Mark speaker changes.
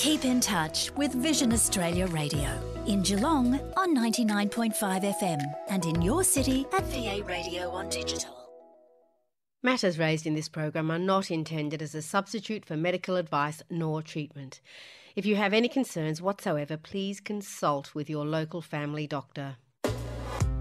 Speaker 1: Keep in touch with Vision Australia Radio in Geelong on 99.5 FM and in your city at VA Radio on digital.
Speaker 2: Matters raised in this program are not intended as a substitute for medical advice nor treatment. If you have any concerns whatsoever, please consult with your local family doctor.